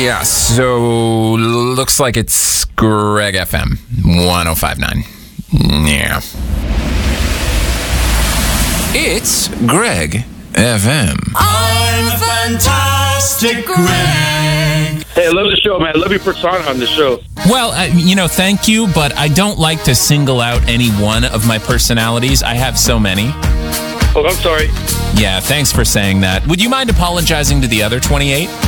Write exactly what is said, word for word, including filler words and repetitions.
Yeah, so looks like it's Greg F M one oh five point nine. Yeah. It's Greg F M. I'm a fantastic Greg. Hey, I love the show, man. I love your persona on the show. Well, uh, you know, thank you, but I don't like to single out any one of my personalities. I have so many. Oh, I'm sorry. Yeah, thanks for saying that. Would you mind apologizing to the other twenty-eight?